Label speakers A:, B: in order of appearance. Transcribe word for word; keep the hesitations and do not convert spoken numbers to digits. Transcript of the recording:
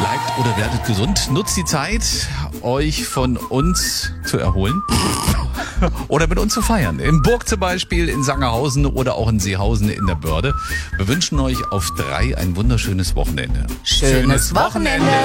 A: Bleibt oder werdet gesund. Nutzt die Zeit, euch von uns zu erholen. Oder mit uns zu feiern. In Burg zum Beispiel, in Sangerhausen oder auch in Seehausen in der Börde. Wir wünschen euch auf drei ein wunderschönes Wochenende.
B: Schönes Wochenende.